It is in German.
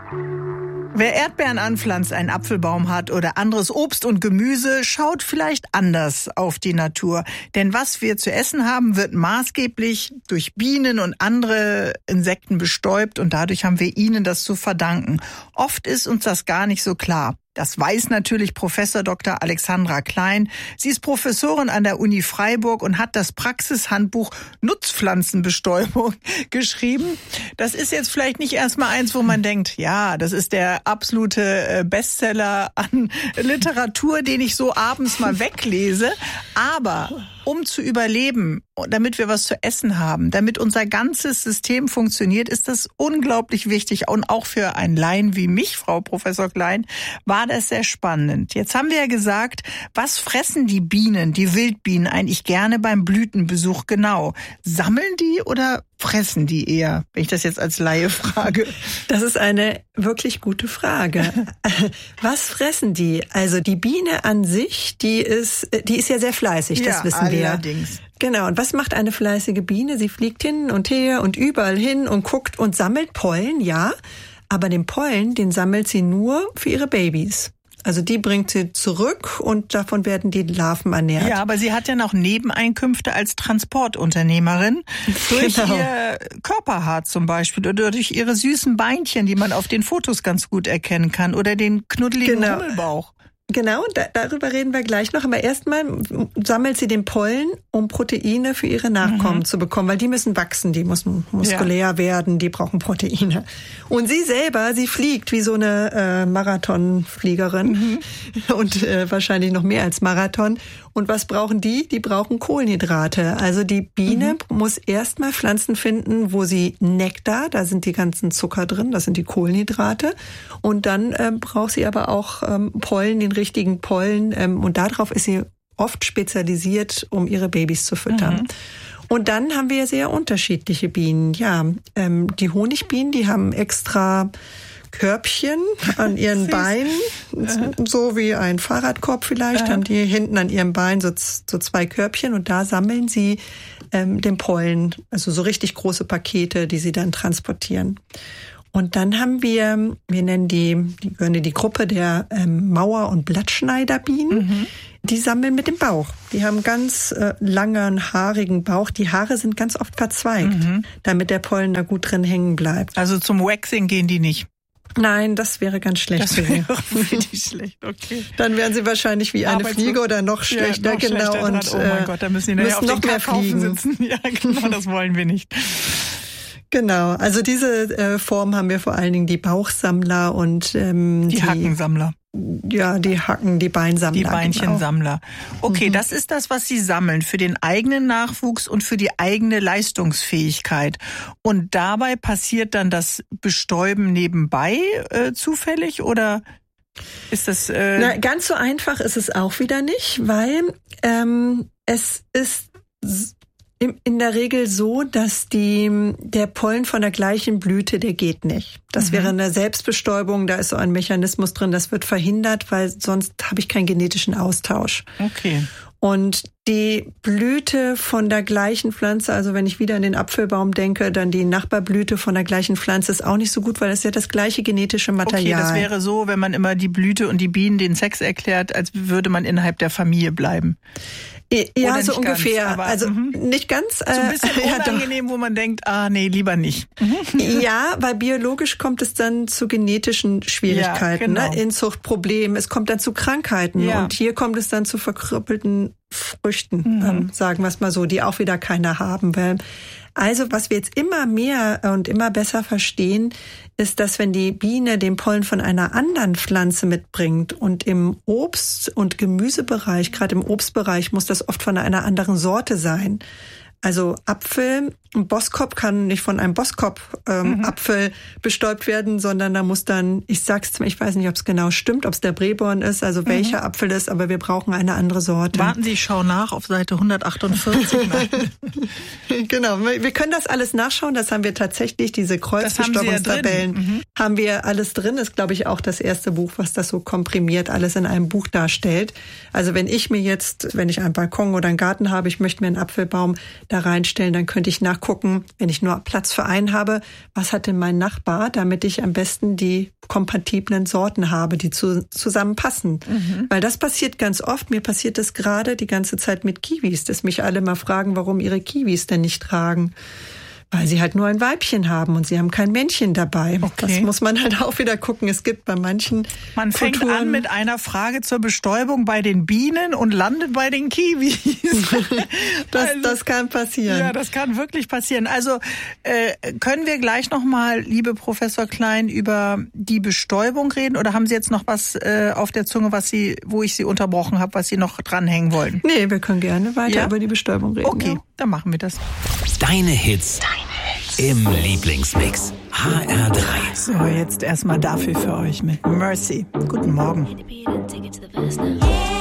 Wer Erdbeeren anpflanzt, einen Apfelbaum hat oder anderes Obst und Gemüse, schaut vielleicht anders auf die Natur. Denn was wir zu essen haben, wird maßgeblich durch Bienen und andere Insekten bestäubt und dadurch haben wir ihnen das zu verdanken. Oft ist uns das gar nicht so klar. Das weiß natürlich Professor Dr. Alexandra Klein. Sie ist Professorin an der Uni Freiburg und hat das Praxishandbuch Nutzpflanzenbestäubung geschrieben. Das ist jetzt vielleicht nicht erstmal eins, wo man denkt, ja, das ist der absolute Bestseller an Literatur, den ich so abends mal weglese. Aber um zu überleben, damit wir was zu essen haben, damit unser ganzes System funktioniert, ist das unglaublich wichtig. Und auch für einen Laien wie mich, Frau Professor Klein, war das sehr spannend. Jetzt haben wir ja gesagt, was fressen die Bienen, die Wildbienen eigentlich gerne beim Blütenbesuch genau? Sammeln die oder fressen die eher, wenn ich das jetzt als Laie frage? Das ist eine wirklich gute Frage. Was fressen die? Also die Biene an sich, die ist ja sehr fleißig, das wissen wir. Allerdings. Genau, und was macht eine fleißige Biene? Sie fliegt hin und her und überall hin und guckt und sammelt Pollen, ja. Aber den Pollen, den sammelt sie nur für ihre Babys. Also die bringt sie zurück und davon werden die Larven ernährt. Ja, aber sie hat ja noch Nebeneinkünfte als Transportunternehmerin. Durch ihr Körperhaar zum Beispiel oder durch ihre süßen Beinchen, die man auf den Fotos ganz gut erkennen kann oder den knuddeligen Hummelbauch. Genau, darüber reden wir gleich noch. Aber erstmal sammelt sie den Pollen, um Proteine für ihre Nachkommen zu bekommen, weil die müssen wachsen, die müssen muskulär werden, die brauchen Proteine. Und sie selber, sie fliegt wie so eine Marathonfliegerin und wahrscheinlich noch mehr als Marathon. Und was brauchen die? Die brauchen Kohlenhydrate. Also die Biene muss erstmal Pflanzen finden, wo sie Nektar, da sind die ganzen Zucker drin, das sind die Kohlenhydrate. Und dann braucht sie aber auch Pollen, den richtigen Pollen. Und darauf ist sie oft spezialisiert, um ihre Babys zu füttern. Und dann haben wir sehr unterschiedliche Bienen. Ja, die Honigbienen, die haben extra Körbchen an ihren Beinen, so wie ein Fahrradkorb vielleicht, haben die hinten an ihrem Bein so zwei Körbchen und da sammeln sie den Pollen, also so richtig große Pakete, die sie dann transportieren. Und dann haben wir nennen die Gruppe der Mauer- und Blattschneiderbienen. Die sammeln mit dem Bauch. Die haben ganz langen, haarigen Bauch. Die Haare sind ganz oft verzweigt, damit der Pollen da gut drin hängen bleibt. Also zum Waxing gehen die nicht? Nein, das wäre ganz schlecht. Das wäre richtig schlecht, okay. Dann wären sie wahrscheinlich wie eine Fliege oder noch schlechter, noch genau. Schlechter und oh mein Gott, da müssen die auf noch den mehr fliegen sitzen. Ja, genau, das wollen wir nicht. Genau, also diese Form haben wir vor allen Dingen die Bauchsammler und die Hackensammler. Ja, die Beinsammler. Die Beinchensammler. Okay, das ist das, was Sie sammeln für den eigenen Nachwuchs und für die eigene Leistungsfähigkeit. Und dabei passiert dann das Bestäuben nebenbei zufällig oder ist das... ganz so einfach ist es auch wieder nicht, weil es ist in der Regel so, dass der Pollen von der gleichen Blüte, der geht nicht. Das wäre eine Selbstbestäubung, da ist so ein Mechanismus drin, das wird verhindert, weil sonst habe ich keinen genetischen Austausch. Okay. Und die Blüte von der gleichen Pflanze, also wenn ich wieder an den Apfelbaum denke, dann die Nachbarblüte von der gleichen Pflanze ist auch nicht so gut, weil das ist ja das gleiche genetische Material. Okay, das wäre so, wenn man immer die Blüte und die Bienen den Sex erklärt, als würde man innerhalb der Familie bleiben. Ja, so ungefähr. Ganz, aber, also nicht ganz. So ein bisschen unangenehm, wo man denkt, nee, lieber nicht. Ja, weil biologisch kommt es dann zu genetischen Schwierigkeiten, ja, genau. Inzuchtproblemen. Es kommt dann zu Krankheiten und hier kommt es dann zu verkrüppelten Früchten, sagen wir es mal so, die auch wieder keiner haben will. Also was wir jetzt immer mehr und immer besser verstehen, ist, dass wenn die Biene den Pollen von einer anderen Pflanze mitbringt und im Obst- und Gemüsebereich, gerade im Obstbereich, muss das oft von einer anderen Sorte sein. Also Apfel, ein Boskop kann nicht von einem Boskop-Apfel bestäubt werden, sondern da muss dann, ich weiß nicht, ob es genau stimmt, ob es der Breborn ist, also welcher Apfel ist, aber wir brauchen eine andere Sorte. Warten Sie, ich schaue nach auf Seite 148. Genau, wir können das alles nachschauen, das haben wir tatsächlich, diese Kreuzbestäubungstabellen haben wir alles drin, ist glaube ich auch das erste Buch, was das so komprimiert alles in einem Buch darstellt. Also wenn ich einen Balkon oder einen Garten habe, ich möchte mir einen Apfelbaum da reinstellen, dann könnte ich nachgucken, gucken, wenn ich nur Platz für einen habe, was hat denn mein Nachbar, damit ich am besten die kompatiblen Sorten habe, die zusammenpassen. Weil das passiert ganz oft. Mir passiert das gerade die ganze Zeit mit Kiwis, dass mich alle mal fragen, warum ihre Kiwis denn nicht tragen. Weil sie halt nur ein Weibchen haben und sie haben kein Männchen dabei. Okay. Das muss man halt auch wieder gucken. Es gibt bei manchen Man fängt Kulturen an mit einer Frage zur Bestäubung bei den Bienen und landet bei den Kiwis. Das kann passieren. Ja, das kann wirklich passieren. Also können wir gleich nochmal, liebe Professor Klein, über die Bestäubung reden? Oder haben Sie jetzt noch was auf der Zunge, wo ich Sie unterbrochen habe, was Sie noch dranhängen wollen? Nee, wir können gerne weiter über die Bestäubung reden. Okay, dann machen wir das. Deine Hits im Lieblingsmix. HR3. So, jetzt erstmal dafür für euch mit Mercy. Guten Morgen. Yeah.